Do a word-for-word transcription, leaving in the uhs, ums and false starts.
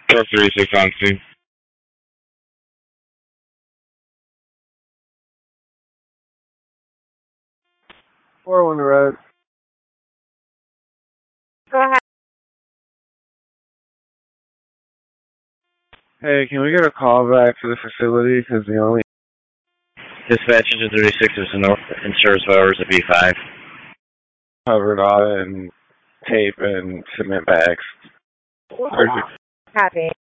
four three six on scene. four one road. Go ahead. Hey, can we get a call back to the facility? Because the only... Dispatch engine thirty-six is north insurance hours at B five. Covered on it and tape and cement bags. Copy.